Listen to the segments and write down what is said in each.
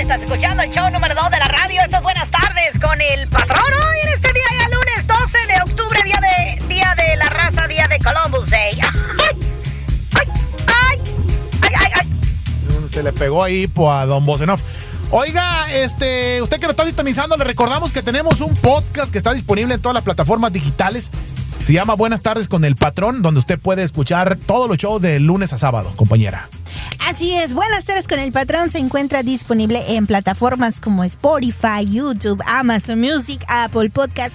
Estás escuchando el show número 2 de la radio. Esto es Buenas Tardes con el Patrón. Hoy en este día ya lunes 12 de octubre, día de la raza, día de Columbus Day. ¡Ay! Se le pegó ahí a Don Bosenov. Oiga, usted que lo está sintonizando, le recordamos que tenemos un podcast que está disponible en todas las plataformas digitales. Se llama Buenas Tardes con el Patrón, donde usted puede escuchar todos los shows de lunes a sábado, compañera. Así es, Buenas Tardes con el Patrón se encuentra disponible en plataformas como Spotify, YouTube, Amazon Music, Apple Podcast,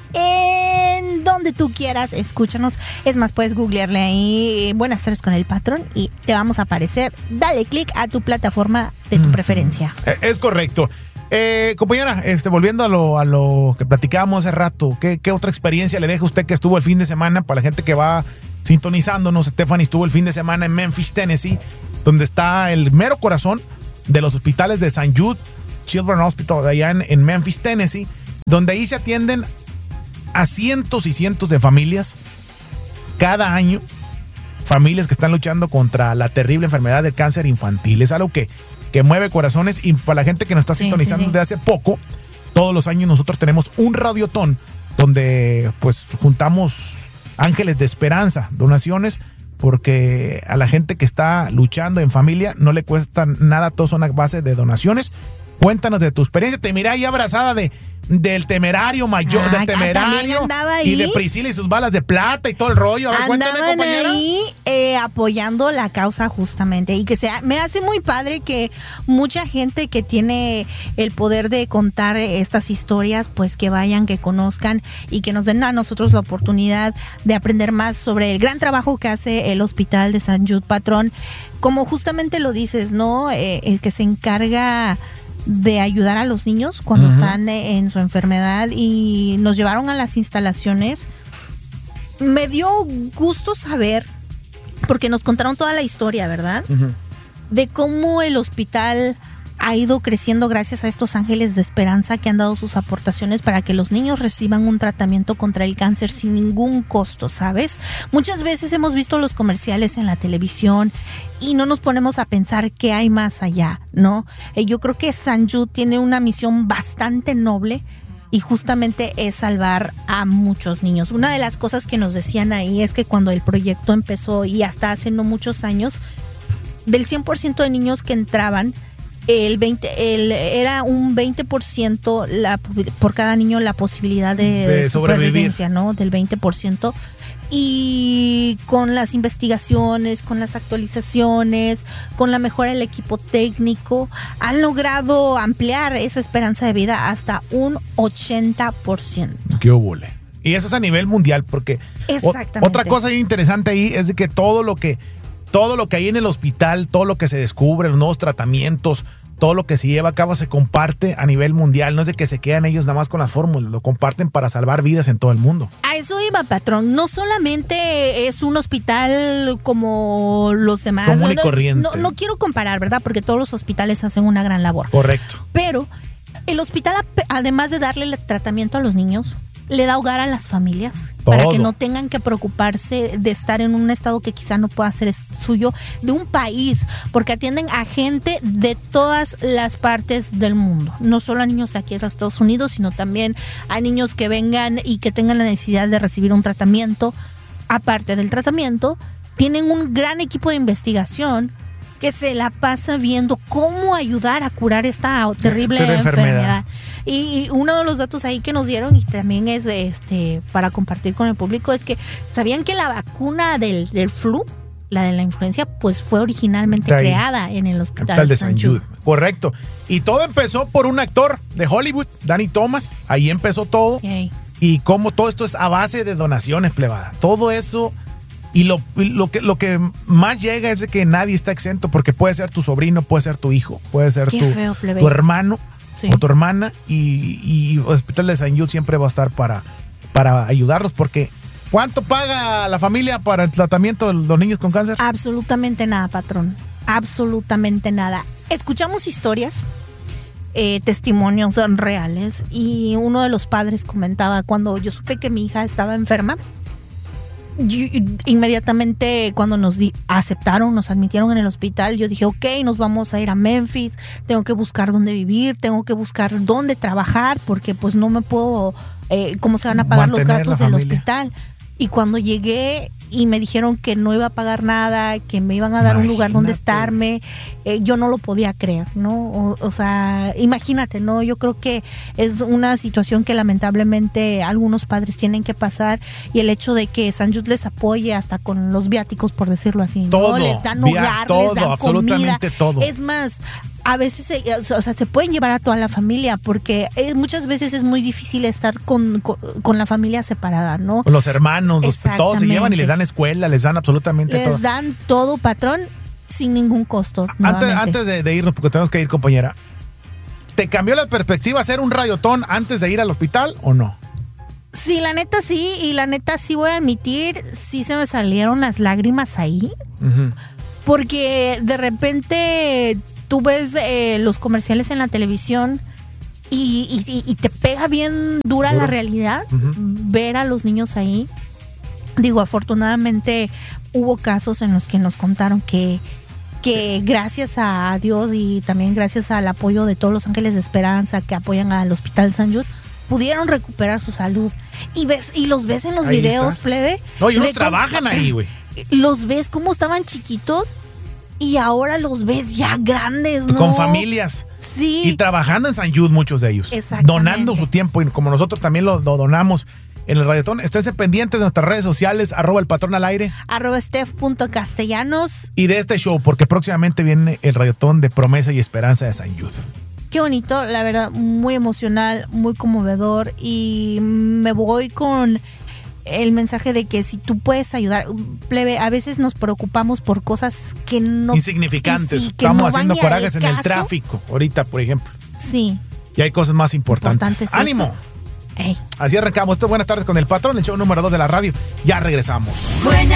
en donde tú quieras, escúchanos. Es más, puedes googlearle ahí Buenas Tardes con el Patrón y te vamos a aparecer. Dale click a tu plataforma de tu preferencia. Es correcto. Compañera, volviendo a lo que platicábamos hace rato, ¿qué otra experiencia le deja usted que estuvo el fin de semana? Para la gente que va sintonizándonos, Stephanie estuvo el fin de semana en Memphis, Tennessee, donde está el mero corazón de los hospitales de St. Jude Children's Hospital de allá en Memphis, Tennessee, donde ahí se atienden a cientos y cientos de familias cada año, familias que están luchando contra la terrible enfermedad del cáncer infantil. Es algo que mueve corazones, y para la gente que nos está sintonizando desde hace poco, todos los años nosotros tenemos un radiotón donde pues juntamos ángeles de esperanza, donaciones, porque a la gente que está luchando en familia no le cuesta nada, todos son a base de donaciones. Cuéntanos de tu experiencia. Te miré ahí abrazada del Temerario Mayor, del Temerario y de Priscila y sus balas de plata y todo el rollo. A ver, cuéntame, compañera. Ahí apoyando la causa justamente, y que me hace muy padre que mucha gente que tiene el poder de contar estas historias, pues que vayan, que conozcan y que nos den a nosotros la oportunidad de aprender más sobre el gran trabajo que hace el Hospital de St. Jude, Patrón. Como justamente lo dices, ¿no? El que se encarga de ayudar a los niños cuando están en su enfermedad, y nos llevaron a las instalaciones. Me dio gusto saber, porque nos contaron toda la historia, ¿verdad? De cómo el hospital ha ido creciendo gracias a estos ángeles de esperanza que han dado sus aportaciones para que los niños reciban un tratamiento contra el cáncer sin ningún costo, ¿sabes? Muchas veces hemos visto los comerciales en la televisión y no nos ponemos a pensar qué hay más allá, ¿no? Yo creo que St. Jude tiene una misión bastante noble, y justamente es salvar a muchos niños. Una de las cosas que nos decían ahí es que cuando el proyecto empezó, y hasta hace no muchos años, del 100% de niños que entraban, era un 20% por cada niño la posibilidad de supervivencia, ¿no? Del 20%. Y con las investigaciones, con las actualizaciones, con la mejora del equipo técnico, han logrado ampliar esa esperanza de vida hasta un 80%. ¡Qué óvole! Y eso es a nivel mundial, porque otra cosa interesante ahí es de que todo lo que hay en el hospital, todo lo que se descubre, los nuevos tratamientos, todo lo que se lleva a cabo se comparte a nivel mundial. No es de que se quedan ellos nada más con las fórmulas, lo comparten para salvar vidas en todo el mundo. A eso iba, Patrón. No solamente es un hospital como los demás. Común y corriente. No quiero comparar, ¿verdad? Porque todos los hospitales hacen una gran labor. Correcto. Pero el hospital, además de darle el tratamiento a los niños, le da hogar a las familias para que no tengan que preocuparse de estar en un estado que quizá no pueda ser suyo, de un país, porque atienden a gente de todas las partes del mundo, no solo a niños de aquí de los Estados Unidos, sino también a niños que vengan y que tengan la necesidad de recibir un tratamiento. Aparte del tratamiento, tienen un gran equipo de investigación que se la pasa viendo cómo ayudar a curar esta terrible enfermedad. Y uno de los datos ahí que nos dieron, y también es para compartir con el público, es que ¿sabían que la vacuna del flu, la de la influencia, pues fue originalmente creada en el hospital de St. Jude? Correcto. Y todo empezó por un actor de Hollywood, Danny Thomas. Ahí empezó todo. Y cómo todo esto es a base de donaciones, plebada. Todo eso. Y lo que más llega es de que nadie está exento, porque puede ser tu sobrino, puede ser tu hijo, puede ser tu hermano o tu hermana, y el Hospital de St. Jude siempre va a estar para ayudarlos, porque ¿cuánto paga la familia para el tratamiento de los niños con cáncer? Absolutamente nada, Patrón. Absolutamente nada. Escuchamos historias, testimonios reales, y uno de los padres comentaba: cuando yo supe que mi hija estaba enferma, inmediatamente cuando nos aceptaron, nos admitieron en el hospital, yo dije, ok, nos vamos a ir a Memphis, tengo que buscar dónde vivir, tengo que buscar dónde trabajar, porque pues no me puedo, ¿cómo se van a pagar los gastos del hospital? Y cuando llegué y me dijeron que no iba a pagar nada, que me iban a dar un lugar donde estarme, yo no lo podía creer, ¿no? O sea, imagínate, ¿no? Yo creo que es una situación que lamentablemente algunos padres tienen que pasar, y el hecho de que St. Jude les apoye hasta con los viáticos, por decirlo así, todo, ¿no? Les dan hogar, todo, les dan absolutamente comida. todo. Es más, a veces se pueden llevar a toda la familia, porque muchas veces es muy difícil estar con la familia separada, ¿no? Los hermanos, todos se llevan y les dan escuela, les dan absolutamente todo. Les dan todo, patrón, sin ningún costo. Antes de irnos, porque tenemos que ir, compañera, ¿te cambió la perspectiva hacer un radiotón antes de ir al hospital o no? Sí, la neta sí, y la neta sí voy a admitir, sí se me salieron las lágrimas ahí, porque de repente tú ves los comerciales en la televisión y te pega bien dura la realidad, ver a los niños ahí. Digo, afortunadamente hubo casos en los que nos contaron que gracias a Dios y también gracias al apoyo de todos los Ángeles de Esperanza que apoyan al Hospital St. Jude, pudieron recuperar su salud. Y los ves en los ahí videos, estás. plebe. No, y unos trabajan ahí, güey. Los ves como estaban chiquitos y ahora los ves ya grandes, ¿no? Con familias. Sí. Y trabajando en St. Jude, muchos de ellos. Exactamente. Donando su tiempo, y como nosotros también lo donamos en el Radiotón. Esténse pendientes de nuestras redes sociales, @el patrón al aire. @steph.castellanos. Y de este show, porque próximamente viene el Radiotón de Promesa y Esperanza de St. Jude. Qué bonito, la verdad, muy emocional, muy conmovedor, y me voy con el mensaje de que si tú puedes ayudar, plebe, a veces nos preocupamos por cosas que no... Insignificantes. Sí, que Estamos no haciendo van ni al corajes en el caso. tráfico, ahorita, por ejemplo. Sí. Y hay cosas más importantes. Eso. ¡Ánimo! Ey. Así arrancamos. Esto es Buenas Tardes con el Patrón, el show número 2 de la radio. Ya regresamos.